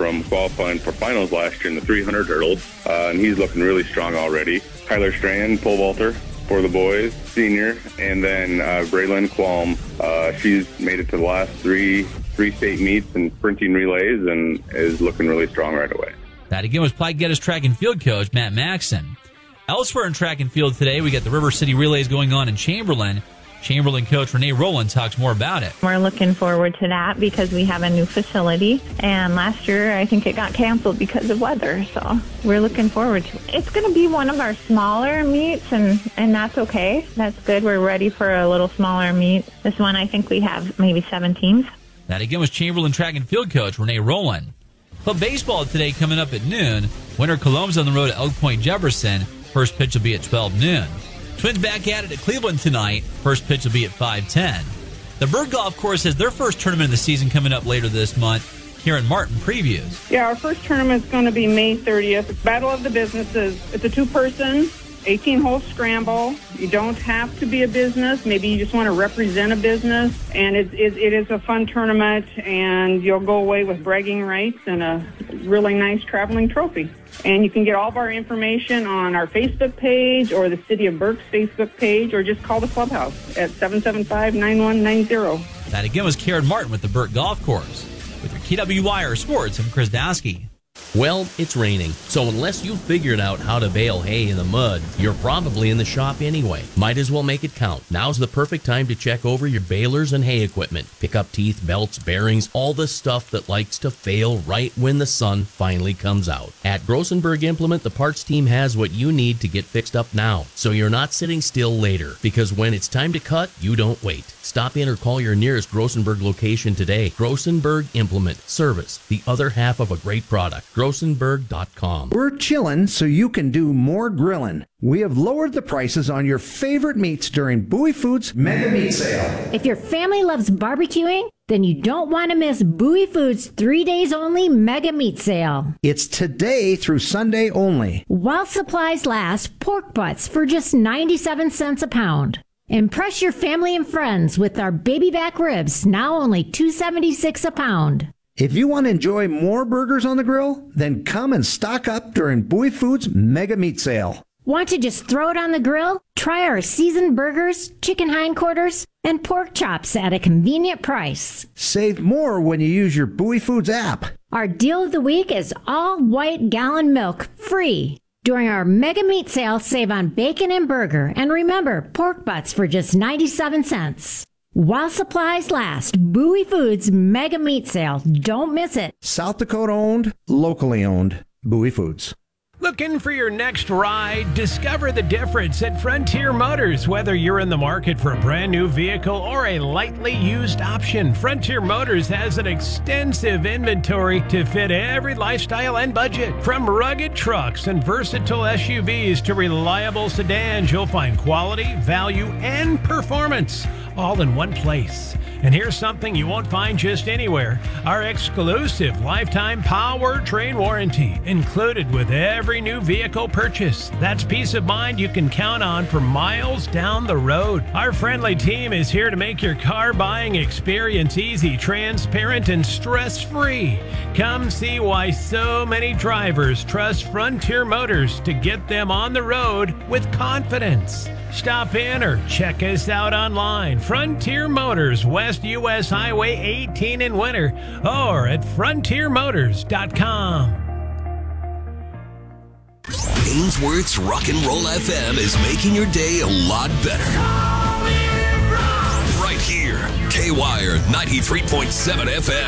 from qualifying for finals last year in the 300 hurdles, and he's looking really strong already. Kyler Strand, pole vaulter for the boys, senior, and then Braylon Qualm. She's made it to the last three state meets and sprinting relays and is looking really strong right away. That again was Platte Geddes track and field coach Matt Maxson. Elsewhere in track and field today, we got the River City relays going on in Chamberlain. Chamberlain coach Renee Rowland talks more about it. We're looking forward to that because we have a new facility, and last year I think it got canceled because of weather, so we're looking forward to it. It's going to be one of our smaller meets, and that's okay. That's good. We're ready for a little smaller meet. This one I think we have maybe 7 teams. That again was Chamberlain track and field coach Renee Rowland. Club baseball today coming up at noon. Winter Cologne's on the road at Elk Point Jefferson. First pitch will be at 12 noon. Twins back at it at Cleveland tonight. First pitch will be at 5:10. The Bird Golf Course has their first tournament of the season coming up later this month. Karen Martin previews. Yeah, our first tournament is going to be May 30th. It's Battle of the Businesses. It's a 2-person, 18-hole scramble. You don't have to be a business. Maybe you just want to represent a business. And it is a fun tournament, and you'll go away with bragging rights and a really nice traveling trophy. And you can get all of our information on our Facebook page or the City of Berks Facebook page, or just call the clubhouse at 775-9190. That again was Karen Martin with the Burt Golf Course. With your KWIR Sports, I'm Chris Dasky. Well, it's raining, so unless you've figured out how to bale hay in the mud, you're probably in the shop anyway. Might as well make it count. Now's the perfect time to check over your balers and hay equipment. Pick up teeth, belts, bearings, all the stuff that likes to fail right when the sun finally comes out. At Grossenberg Implement, the parts team has what you need to get fixed up now, so you're not sitting still later. Because when it's time to cut, you don't wait. Stop in or call your nearest Grossenberg location today. Grossenberg Implement. Service, the other half of a great product. Grossenberg.com. We're chillin' so you can do more grillin'. We have lowered the prices on your favorite meats during Bowie Foods Mega Meat Sale. If your family loves barbecuing, then you don't want to miss Bowie Foods 3 days only Mega Meat Sale. It's today through Sunday only. While supplies last, pork butts for just 97 cents a pound. Impress your family and friends with our baby back ribs, now only $2.76 a pound. If you want to enjoy more burgers on the grill, then come and stock up during Bowie Foods Mega Meat Sale. Want to just throw it on the grill? Try our seasoned burgers, chicken hindquarters, and pork chops at a convenient price. Save more when you use your Bowie Foods app. Our deal of the week is all white gallon milk free. During our Mega Meat Sale, save on bacon and burger. And remember, pork butts for just 97 cents. While supplies last, Bowie Foods Mega Meat Sale. Don't miss it. South Dakota owned, locally owned, Bowie Foods. Looking for your next ride? Discover the difference at Frontier Motors. Whether you're in the market for a brand new vehicle or a lightly used option, Frontier Motors has an extensive inventory to fit every lifestyle and budget. From rugged trucks and versatile SUVs to reliable sedans, you'll find quality, value, and performance all in one place. And here's something you won't find just anywhere. Our exclusive lifetime powertrain warranty included with every new vehicle purchase. That's peace of mind you can count on for miles down the road. Our friendly team is here to make your car buying experience easy, transparent, and stress-free. Come see why so many drivers trust Frontier Motors to get them on the road with confidence. Stop in or check us out online. Frontier Motors, West US Highway 18 in Winter, or at frontiermotors.com. Ainsworth's Rock and Roll FM is making your day a lot better. Right here, KWIR 93.7 FM.